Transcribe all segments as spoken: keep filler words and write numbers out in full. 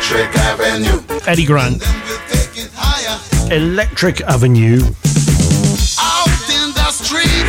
Electric Avenue. Eddie Grant. Electric Avenue. Out in the street.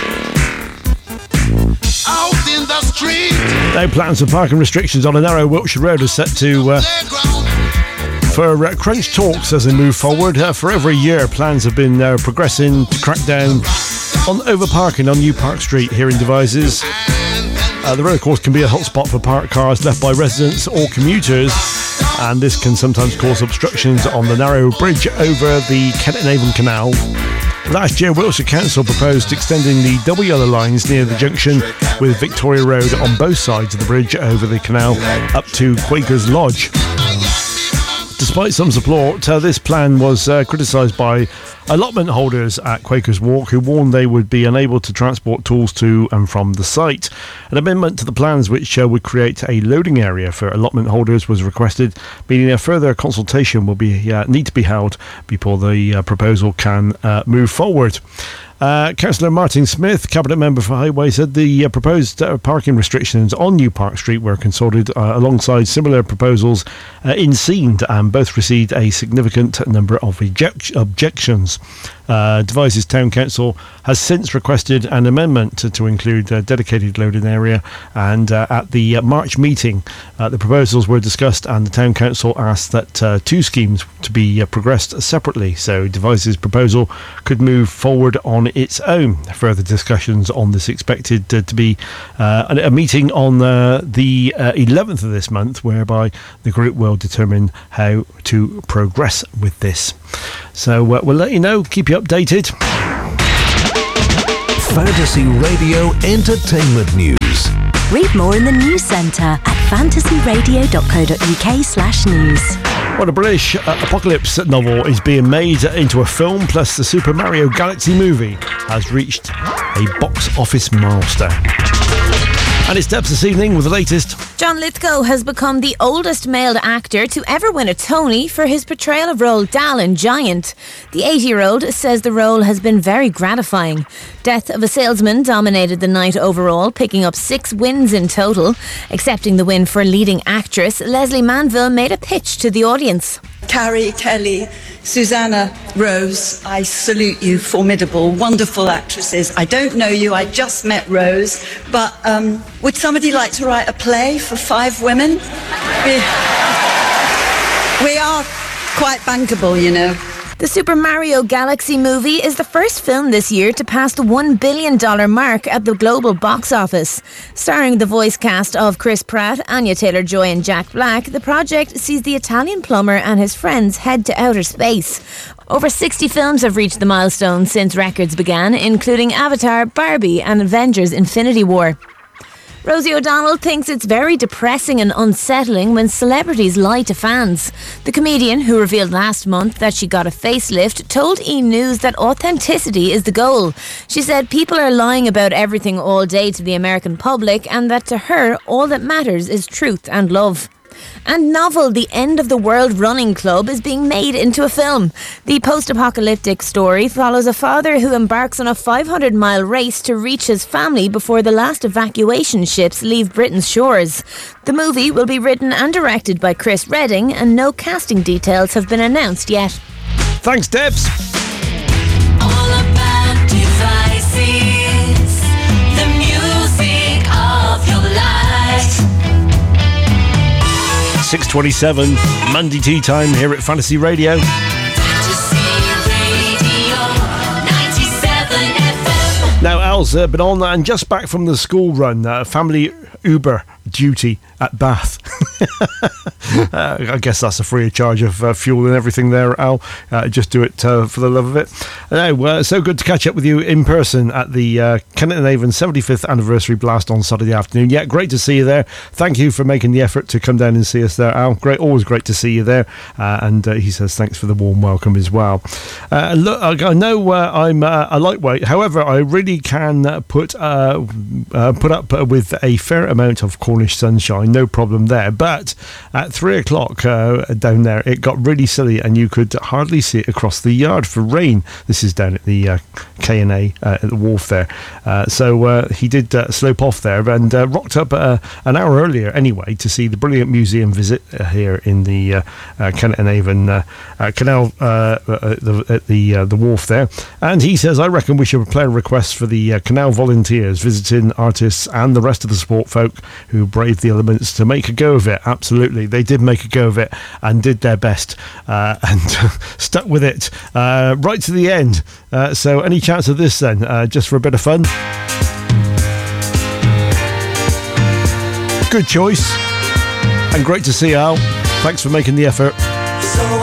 Out in the street. No plans for parking restrictions on a narrow Wiltshire road are set to uh, for uh, crunch talks as they move forward. Uh, for over a year, plans have been uh, progressing to crack down on overparking on New Park Street here in Devizes. Uh, the road, of course, can be a hotspot for parked cars left by residents or commuters, and this can sometimes cause obstructions on the narrow bridge over the Kent and Avon Canal. Last year, Wiltshire Council proposed extending the double yellow lines near the junction with Victoria Road on both sides of the bridge over the canal up to Quakers Lodge. Despite some support, uh, this plan was uh, criticised by allotment holders at Quakers Walk, who warned they would be unable to transport tools to and from the site. An amendment to the plans, which uh, would create a loading area for allotment holders, was requested, meaning a further consultation will be uh, need to be held before the uh, proposal can uh, move forward. Uh, Councillor Martin Smith, Cabinet Member for Highway, said the uh, proposed uh, parking restrictions on New Park Street were consulted uh, alongside similar proposals uh, in Seend, and both received a significant number of eject- objections. Uh, Devizes Town Council has since requested an amendment to, to include a dedicated loading area, and uh, at the uh, March meeting uh, the proposals were discussed, and the Town Council asked that uh, two schemes to be uh, progressed separately, so Devizes' proposal could move forward on its own. Further discussions on this expected uh, to be uh, a meeting on uh, the uh, eleventh of this month, whereby the group will determine how to progress with this. So uh, we'll let you know, keep you updated. Fantasy Radio Entertainment News. Read more in the news centre at fantasyradio.co.uk slash news. Well, a British uh, apocalypse novel is being made into a film, plus the Super Mario Galaxy movie has reached a box office milestone. And it's Debs this evening with the latest. John Lithgow has become the oldest male actor to ever win a Tony for his portrayal of role Dal in Giant. The eighty-year-old says the role has been very gratifying. Death of a Salesman dominated the night overall, picking up six wins in total. Accepting the win for leading actress, Leslie Manville made a pitch to the audience. Carrie, Kelly, Susanna, Rose, I salute you, formidable, wonderful actresses. I don't know you, I just met Rose, but um, would somebody like to write a play for five women? We, we are quite bankable, you know. The Super Mario Galaxy movie is the first film this year to pass the one billion dollars mark at the global box office. Starring the voice cast of Chris Pratt, Anya Taylor-Joy and Jack Black, the project sees the Italian plumber and his friends head to outer space. Over sixty films have reached the milestone since records began, including Avatar, Barbie and Avengers Infinity War. Rosie O'Donnell thinks it's very depressing and unsettling when celebrities lie to fans. The comedian, who revealed last month that she got a facelift, told E! News that authenticity is the goal. She said people are lying about everything all day to the American public, and that to her all that matters is truth and love. And novel The End of the World Running Club is being made into a film. The post-apocalyptic story follows a father who embarks on a five hundred mile race to reach his family before the last evacuation ships leave Britain's shores. The movie will be written and directed by Chris Redding, and no casting details have been announced yet. Thanks, Debs. All about Devizes, the music of your life. six twenty-seven, Monday tea time here at Fantasy Radio. Fantasy Radio ninety-seven F M. Now, Al's uh, been on and just back from the school run, uh, family Uber duty at Bath. uh, I guess that's a free of charge of uh, fuel and everything there, Al. Uh, just do it uh, for the love of it. Now, uh, so good to catch up with you in person at the uh, Kennett and Avon seventy-fifth anniversary blast on Saturday afternoon. Yeah, great to see you there. Thank you for making the effort to come down and see us there, Al. Great, always great to see you there. Uh, and uh, he says thanks for the warm welcome as well. Uh, look, I know uh, I'm uh, a lightweight. However, I really can put uh, uh, put up with a fair amount of Cornish sunshine. No problem there. But at three o'clock uh, down there, it got really silly and you could hardly see it across the yard for rain. This is down at the uh, K and A uh, at the wharf there. Uh, so uh, he did uh, slope off there and uh, rocked up uh, an hour earlier anyway to see the brilliant museum visit uh, here in the uh, uh, Kennet and Avon uh, uh, Canal uh, at the, at the, uh, the wharf there. And he says, I reckon we should play a request for the uh, canal volunteers, visiting artists and the rest of the sport folk who braved the elements to make a go of it. Absolutely, they did make a go of it and did their best uh, and stuck with it uh, right to the end. Uh, so any chance of this then, uh, just for a bit of fun? Good choice and great to see Al. Thanks for making the effort.